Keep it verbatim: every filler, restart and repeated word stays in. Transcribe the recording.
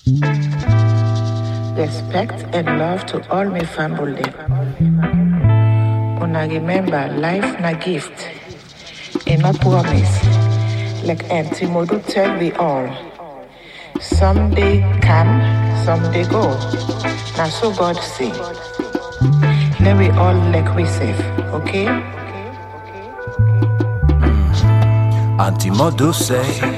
Respect and love to all my family. Una remember, life na gift, and a promise. Like Auntie Modu tell we all. Someday come, someday go. Now so God say. Let we all like we safe, okay? Auntie Modu say